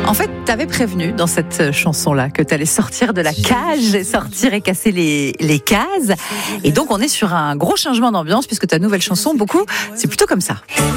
En fait, t'avais prévenu dans cette chanson-là que t'allais sortir de la cage et sortir et casser les cases. Et donc, on est sur un gros changement d'ambiance puisque ta nouvelle chanson, beaucoup, c'est plutôt comme ça.